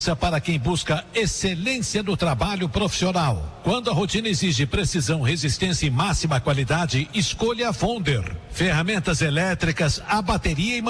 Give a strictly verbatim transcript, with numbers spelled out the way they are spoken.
para quem busca excelência no trabalho profissional. Quando a rotina exige precisão, resistência e máxima qualidade, escolha a Fonder. Ferramentas elétricas, a bateria e